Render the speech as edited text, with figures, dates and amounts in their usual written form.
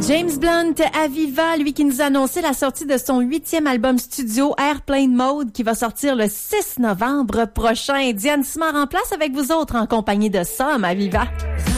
James Blunt, Aviva, lui qui nous a annoncé la sortie de son 8e album studio Airplane Mode qui va sortir le 6 novembre prochain. Diane Simard en place avec vous autres en compagnie de Somme, Aviva.